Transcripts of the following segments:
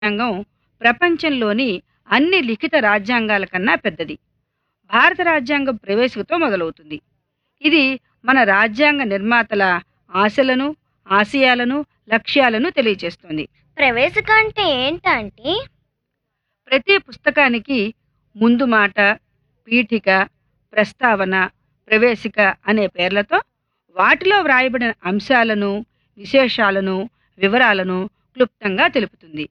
రాజ్యాంగం ప్రపంచంలోని అన్ని లిఖిత రాజ్యాంగాల కన్నా పెద్దది. భారత రాజ్యాంగం ప్రవేశికతో మొదలవుతుంది. ఇది మన రాజ్యాంగ నిర్మాతల ఆశలను, ఆశయాలను, లక్ష్యాలను తెలియజేస్తుంది. ప్రవేశిక అంటే ఏంటంటే? ప్రతి పుస్తకానికి ముందు మాట, పీఠిక, ప్రస్తావన, ప్రవేశిక అనే పేర్లతో వాటిలో వ్రాయబడిన అంశాలను, విశేషాలను, వివరాలను క్లుప్తంగా తెలుపుతుంది.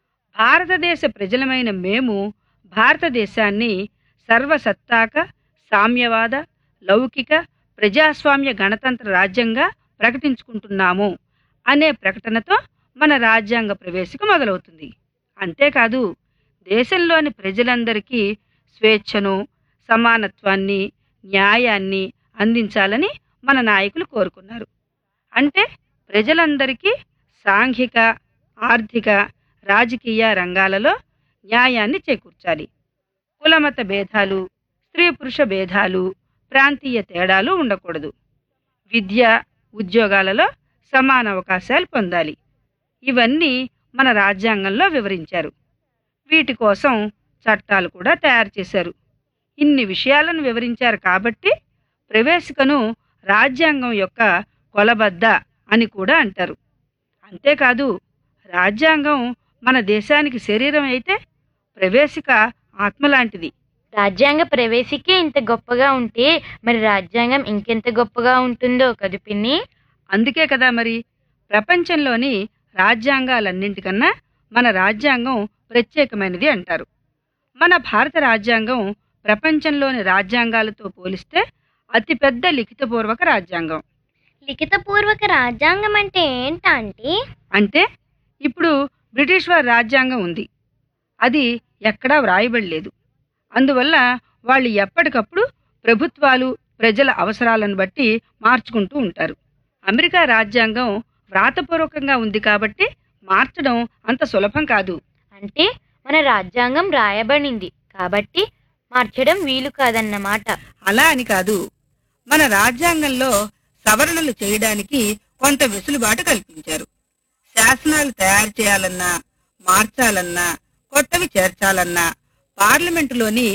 భారతదేశ ప్రజలమైన మేము భారతదేశాన్ని సర్వసత్తాక, సామ్యవాద, లౌకిక, ప్రజాస్వామ్య గణతంత్ర రాజ్యంగా ప్రకటించుకుంటున్నాము అనే ప్రకటనతో మన రాజ్యాంగ ప్రవేశిక మొదలవుతుంది. అంతేకాదు, దేశంలోని ప్రజలందరికీ స్వేచ్ఛను, సమానత్వాన్ని, న్యాయాన్ని అందించాలని మన నాయకులు కోరుకున్నారు. అంటే ప్రజలందరికీ సాంఘిక, ఆర్థిక, రాజకీయ రంగాలలో న్యాయాన్ని చేకూర్చాలి. కులమత భేదాలు, స్త్రీ పురుష భేదాలు, ప్రాంతీయ తేడాలు ఉండకూడదు. విద్య, ఉద్యోగాలలో సమాన అవకాశాలు పొందాలి. ఇవన్నీ మన రాజ్యాంగంలో వివరించారు. వీటి కోసం చట్టాలు కూడా తయారు చేశారు. ఇన్ని విషయాలను వివరించారు కాబట్టి ప్రవేశికను రాజ్యాంగం యొక్క కొలబద్ద అని కూడా అంటారు. అంతేకాదు, రాజ్యాంగం మన దేశానికి శరీరం అయితే ప్రవేశిక ఆత్మలాంటిది. రాజ్యాంగ ప్రవేశికే ఇంత గొప్పగా ఉంటే మరి రాజ్యాంగం ఇంకెంత గొప్పగా ఉంటుందో కదు పిన్ని. అందుకే కదా మరి ప్రపంచంలోని రాజ్యాంగాలన్నింటికన్నా మన రాజ్యాంగం ప్రత్యేకమైనది అంటారు. మన భారత రాజ్యాంగం ప్రపంచంలోని రాజ్యాంగాలతో పోలిస్తే అతిపెద్ద లిఖితపూర్వక రాజ్యాంగం. లిఖితపూర్వక రాజ్యాంగం అంటే ఏంటంటే? అంటే ఇప్పుడు బ్రిటిష్ వారి రాజ్యాంగం ఉంది. అది ఎక్కడా వ్రాయబడలేదు. అందువల్ల వాళ్ళు ఎప్పటికప్పుడు ప్రభుత్వాలు ప్రజల అవసరాలను బట్టి మార్చుకుంటూ ఉంటారు. అమెరికా రాజ్యాంగం వ్రాతపూర్వకంగా ఉంది కాబట్టి మార్చడం అంత సులభం కాదు. అంటే మన రాజ్యాంగం రాయబడింది కాబట్టి మార్చడం వీలు కాదన్నమాట. అలా అని కాదు, మన రాజ్యాంగంలో సవరణలు చేయడానికి కొంత వెసులుబాటు కల్పించారు. శాసనాలు తయారు చేయాలన్నా, మార్చాలన్నా, కొత్తవి చేర్చాలన్నా పార్లమెంటులోని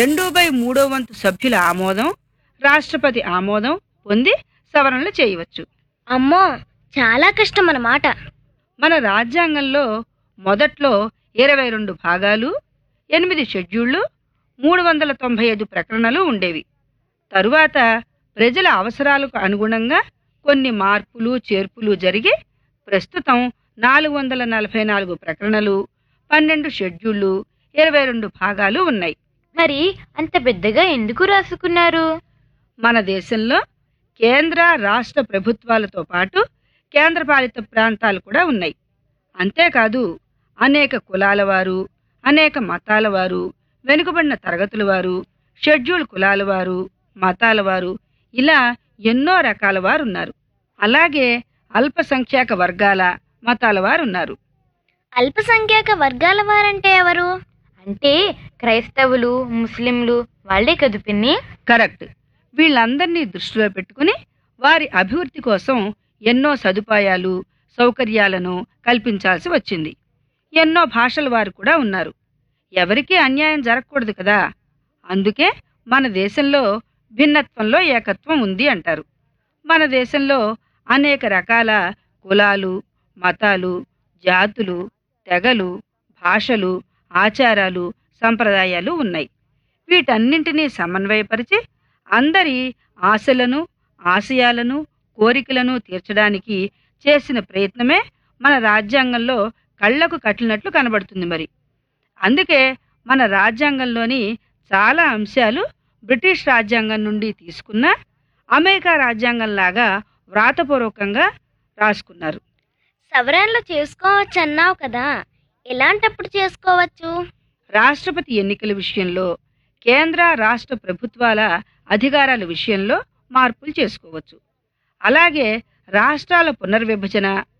2/3 సభ్యుల ఆమోదం, రాష్ట్రపతి ఆమోదం పొంది సవరణలు చేయవచ్చు. అమ్మో, చాలా కష్టం అన్నమాట. మన రాజ్యాంగంలో మొదట్లో 22 భాగాలు, 8 షెడ్యూళ్లు, 395 ప్రకరణలు ఉండేవి. తరువాత ప్రజల అవసరాలకు అనుగుణంగా కొన్ని మార్పులు, చేర్పులు జరిగి ప్రస్తుతం 444 ప్రకరణలు, 12 షెడ్యూళ్లు, 22 భాగాలు ఉన్నాయి. మరి అంత పెద్దగా ఎందుకు రాసుకున్నారు? మన దేశంలో కేంద్ర, రాష్ట్ర ప్రభుత్వాలతో పాటు కేంద్రపాలిత ప్రాంతాలు కూడా ఉన్నాయి. అంతేకాదు, అనేక కులాల వారు, అనేక మతాల వారు, వెనుకబడిన తరగతుల వారు, షెడ్యూల్ కులాల వారు, మతాల వారు, ఇలా ఎన్నో రకాల వారు ఉన్నారు. అలాగే అల్పసంఖ్యాక వర్గాల, మతాల వారు ఉన్నారు. అల్పసంఖ్యాక వర్గాల వారంటే ఎవరు? అంటే క్రైస్తవులు, ముస్లింలు వాళ్ళే కదు పిన్ని. కరెక్ట్. వీళ్ళందరినీ దృష్టిలో పెట్టుకుని వారి అభివృద్ధి కోసం ఎన్నో సదుపాయాలు, సౌకర్యాలను కల్పించాల్సి వచ్చింది. ఎన్నో భాషల వారు కూడా ఉన్నారు. ఎవరికీ అన్యాయం జరగకూడదు కదా. అందుకే మన దేశంలో భిన్నత్వంలో ఏకత్వం ఉంది అంటారు. మన దేశంలో అనేక రకాల కులాలు, మతాలు, జాతులు, తెగలు, భాషలు, ఆచారాలు, సంప్రదాయాలు ఉన్నాయి. వీటన్నింటినీ సమన్వయపరిచి అందరి ఆశలను, ఆశయాలను, కోరికలను తీర్చడానికి చేసిన ప్రయత్నమే మన రాజ్యాంగంలో కళ్లకు కట్టినట్లు కనబడుతుంది. మరి అందుకే మన రాజ్యాంగంలోని చాలా అంశాలు బ్రిటిష్ రాజ్యాంగం నుండి తీసుకున్న అమెరికా రాజ్యాంగంలాగా వ్రాతపూర్వకంగా రాసుకున్నారు. సవరణలు చేసుకోవచ్చు అన్నావు కదా, ఎలాంటప్పుడు చేసుకోవచ్చు? రాష్ట్రపతి ఎన్నికల విషయంలో, కేంద్ర, రాష్ట్ర ప్రభుత్వాల అధికారాల విషయంలో మార్పులు చేసుకోవచ్చు. అలాగే రాష్ట్రాల పునర్విభజన,